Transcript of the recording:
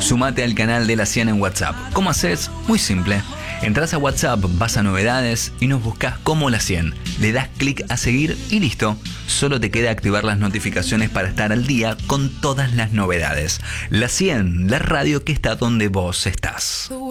Sumate al canal de La 100 en WhatsApp. ¿Cómo haces? Muy simple. Entrás a WhatsApp, vas a novedades y nos buscas como La 100. Le das clic a seguir y listo. Solo te queda activar las notificaciones para estar al día con todas las novedades. La 100, la radio que está donde vos estás.